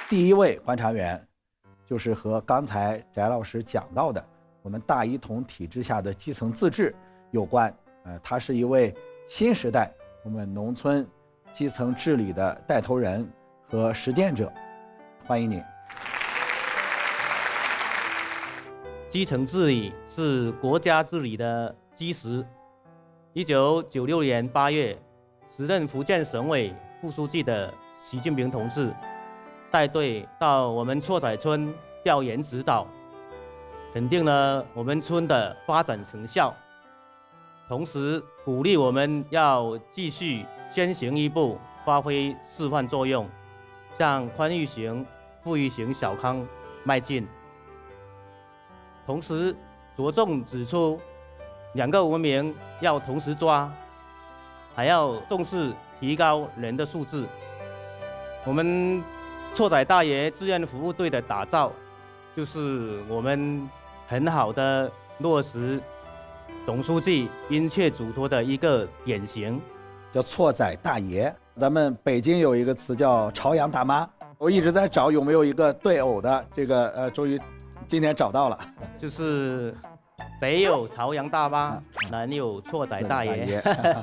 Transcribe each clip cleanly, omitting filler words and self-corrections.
第一位观察员，就是和刚才翟老师讲到的我们大一统体制下的基层自治有关。他是一位新时代我们农村基层治理的带头人和实践者，欢迎您。 基层治理是国家治理的基石。1996年8月，时任福建省委副书记的习近平同志带队到我们错仔村调研指导，肯定了我们村的发展成效，同时鼓励我们要继续先行一步，发挥示范作用，向宽裕型、富裕型小康迈进。同时着重指出2个文明要同时抓，还要重视提高人的素质。我们错仔大爷志愿服务队的打造，就是我们很好的落实总书记殷切嘱托的一个典型。 叫错仔大爷，咱们北京有一个词叫朝阳大妈，我一直在找有没有一个对偶的，这个终于今天找到了， 就是北有朝阳大妈，南有错仔大爷。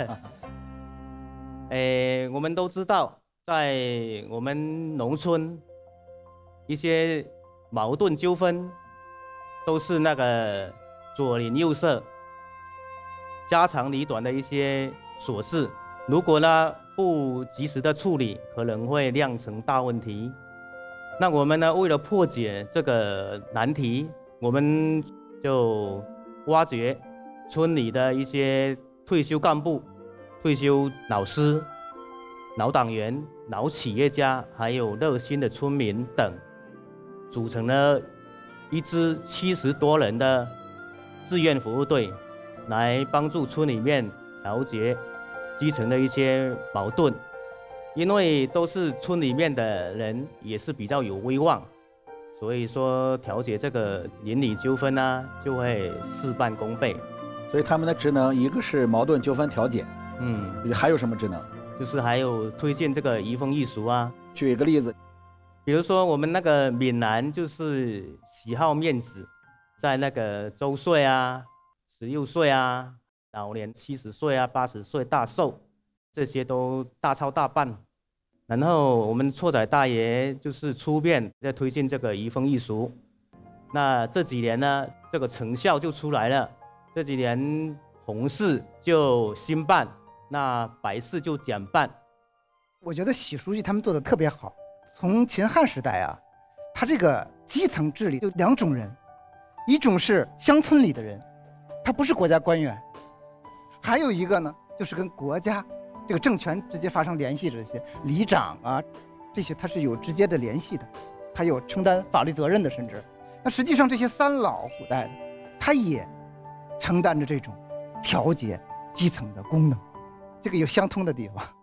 我们都知道，在我们农村，一些矛盾纠纷都是那个左邻右舍、家长里短的一些琐事，如果呢不及时的处理，可能会酿成大问题。那我们呢，为了破解这个难题，我们就挖掘村里的一些退休干部、退休老师、老党员、老企业家，还有热心的村民等，组成了一支70多人的志愿服务队，来帮助村里面调节基层的一些矛盾。因为都是村里面的人，也是比较有威望，所以说调解这个邻里纠纷呢，就会事半功倍。 所以他们的职能，一个是矛盾纠纷调解，还有什么职能？ 就是还有推荐这个移风易俗啊。 举一个例子， 比如说我们那个闽南就是喜好面子，在那个周岁啊、16岁啊、老年70岁啊、80岁大寿，这些都大操大办。然后我们错仔大爷就是出面在推进这个移风易俗。那这几年呢，这个成效就出来了。这几年红事就兴办，那白事就减办。 我觉得习书记他们做的特别好。从秦汉时代啊，他这个基层治理有2种人，一种是乡村里的人，他不是国家官员；还有一个呢，就是跟国家这个政权直接发生联系的这些里长啊，这些他是有直接的联系的，他有承担法律责任的，甚至那实际上这些3老古代的，他也承担着这种调节基层的功能，这个有相通的地方。